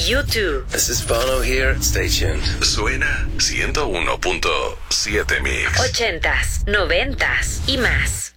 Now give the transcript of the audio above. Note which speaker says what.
Speaker 1: U2.
Speaker 2: This is Bono here. Stay tuned.
Speaker 3: Suena 101.7 Mix.
Speaker 1: 80s, 90s y más.